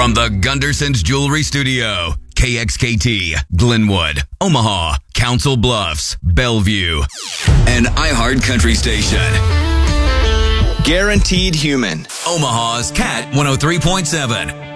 From the Gunderson's Jewelry Studio, KXKT, Glenwood, Omaha, Council Bluffs, Bellevue, and iHeart Country Station. Guaranteed Human. Omaha's Cat 103.7.